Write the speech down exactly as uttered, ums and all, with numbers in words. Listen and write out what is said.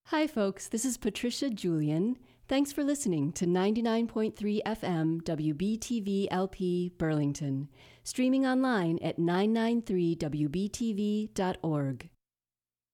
Hi, folks. This is Patricia Julian. Thanks for listening to ninety-nine point three F M W B T V L P Burlington, streaming online at nine ninety-three W B T V dot org.